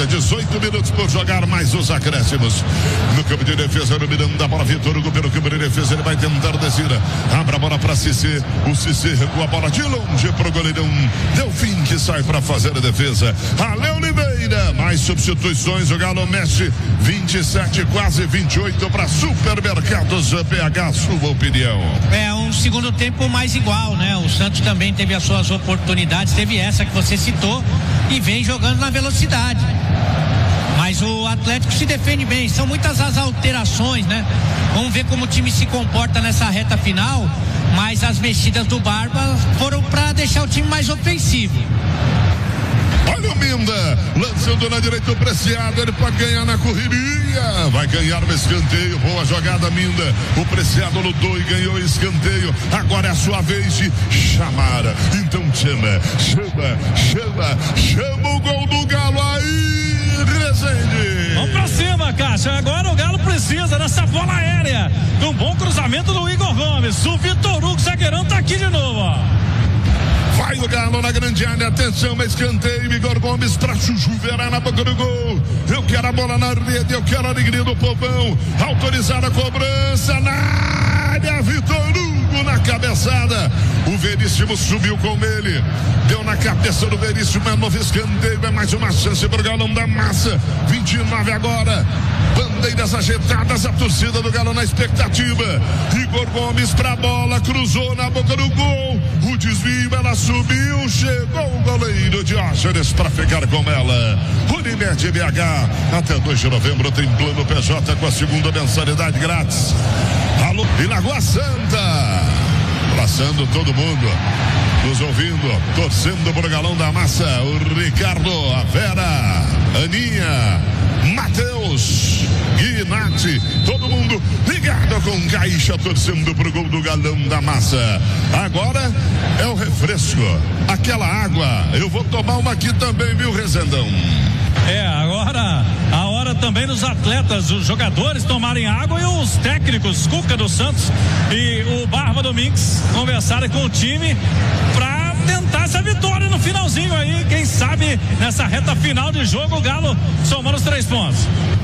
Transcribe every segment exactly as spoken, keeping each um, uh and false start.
ainda, dezoito minutos por jogar, mais os acréscimos. No campo de defesa, no Miranda, bola Vitor Hugo pelo campo de defesa, ele vai tentar descer. Abre a bola para Cissé. O Cissé recua a bola de longe pro goleirão Delfim, que sai para fazer a defesa. Ale Oliveira, mais substituições. O Galo mexe. vinte e sete, quase vinte e oito para Supermercados P H. Sua opinião. É um segundo tempo mais igual, né? O Santos também teve as suas oportunidades, teve essa que você citou e vem jogando na velocidade. Mas o Atlético se defende bem, são muitas as alterações, né? Vamos ver como o time se comporta nessa reta final, mas as mexidas do Barba foram para deixar o time mais ofensivo. Olha o Minda, lançando na direita o Preciado, ele pode ganhar na correria, vai ganhar no escanteio, boa jogada Minda, o Preciado lutou e ganhou escanteio, agora é a sua vez de chamar, então chama, chama, chama, chama o gol do Galo aí, Rezende. Vamos pra cima, Caixa, agora o Galo precisa dessa bola aérea, de um bom cruzamento do Igor Gomes, o Vitor Hugo, zagueirão, tá aqui de novo, ó. Vai o Galo na grande área, atenção, escanteio, Igor Gomes pra Chuchu Verá na boca do gol. Eu quero a bola na rede, eu quero a alegria do povão. Autorizada a cobrança na área, Vitor Hugo na cabeçada. O Veríssimo subiu com ele, deu na cabeça do Veríssimo, é novo escanteio, é mais uma chance pro Galão da Massa. vinte e nove agora, bandeiras ajeitadas, a torcida do Galo na expectativa. Igor Gomes pra bola, cruzou na boca do gol, o desvio, ela subiu, chegou o goleiro Diógenes para ficar com ela. Unimed B H, até dois de novembro tem plano P J com a segunda mensalidade grátis. Alô, e Lagoa Santa, abraçando todo mundo, nos ouvindo, torcendo pro Galão da Massa. O Ricardo, a Vera, Aninha, Matheus, Guinati, todo mundo ligado com Caixa, torcendo pro gol do Galão da Massa. Agora é o refresco, aquela água, eu vou tomar uma aqui também, viu, Rezendão? É, agora a hora também dos atletas, os jogadores tomarem água e os técnicos, Cuca do Santos e o Barba Domingues, conversarem com o time pra tentar essa vitória no finalzinho aí, quem sabe nessa reta final de jogo o Galo somando os três pontos.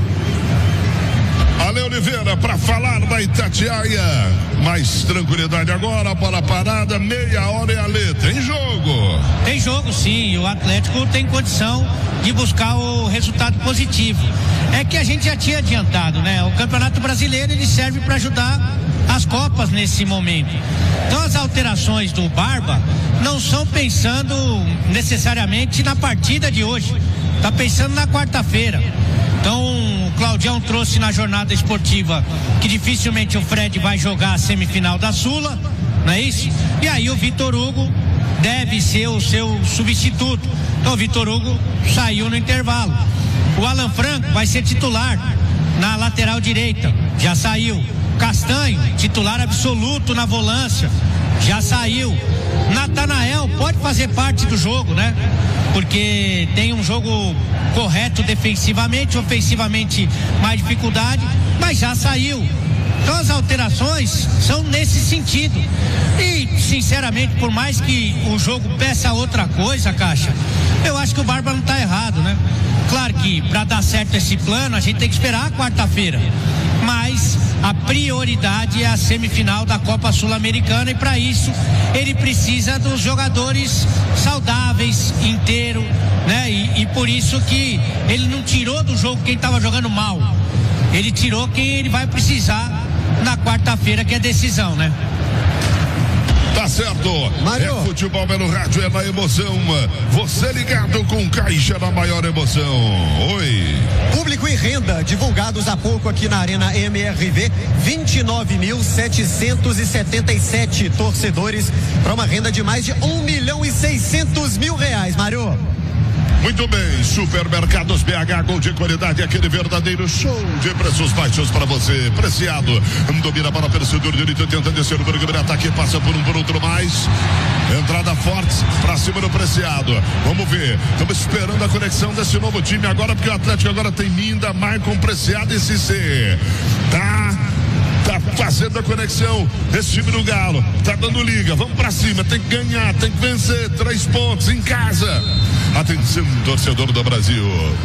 Ale Oliveira para falar da Itatiaia, mais tranquilidade agora, bola parada, meia hora e Ale, tem jogo? Tem jogo sim, o Atlético tem condição de buscar o resultado positivo. É que a gente já tinha adiantado, né? O Campeonato Brasileiro ele serve para ajudar as Copas nesse momento. Então as alterações do Barba não são pensando necessariamente na partida de hoje, tá pensando na quarta-feira. Então o Claudião trouxe na jornada esportiva que dificilmente o Fred vai jogar a semifinal da Sula, não é isso? E aí o Vitor Hugo deve ser o seu substituto. Então o Vitor Hugo saiu no intervalo. O Alan Franco vai ser titular na lateral direita, já saiu. Castanho, titular absoluto na volância, já saiu. Natanael pode fazer parte do jogo, né? Porque tem um jogo correto defensivamente, ofensivamente mais dificuldade, mas já saiu. Então as alterações são nesse sentido. E, sinceramente, por mais que o jogo peça outra coisa, Caixa, eu acho que o Barba não está errado, né? Claro que para dar certo esse plano, a gente tem que esperar a quarta-feira. Mas a prioridade é a semifinal da Copa Sul-Americana e para isso ele precisa dos jogadores saudáveis, inteiro, né? E, e por isso que ele não tirou do jogo quem estava jogando mal. Ele tirou quem ele vai precisar na quarta-feira, que é decisão, né? Tá certo. Mário. É futebol pelo rádio, é na emoção. Você ligado com Caixa na maior emoção. Oi. Público e renda divulgados há pouco aqui na Arena M R V, vinte e nove mil setecentos e setenta e sete torcedores para uma renda de mais de um milhão e seiscentos mil reais, Mário. Muito bem, Supermercados B H, gol de qualidade, aquele verdadeiro show de preços baixos para você. Preciado, domina para o setor direito, tenta descer o primeiro ataque, passa por um por outro mais. Entrada forte para cima do Preciado. Vamos ver, estamos esperando a conexão desse novo time agora, porque o Atlético agora tem Minda, Maicon, Preciado e Cissé. Tá? Tá fazendo a conexão desse time do Galo, tá dando liga, vamos pra cima, tem que ganhar, tem que vencer, três pontos em casa. Atenção, torcedor do Brasil.